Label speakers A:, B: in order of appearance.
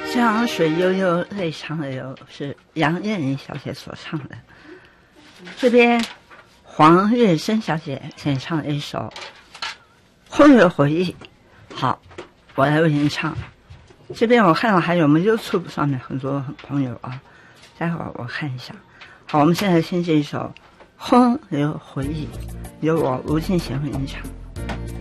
A: 江水悠悠，泪长流，是杨艳颖小姐所唱的。这边黄月珍小姐演唱了一首《婚约回忆》。好，我来为您唱。这边我看到还有我们 YouTube 上面很多朋友啊，待会儿我看一下。好，我们现在听这一首《婚约回忆》，由我吴敬贤为您唱。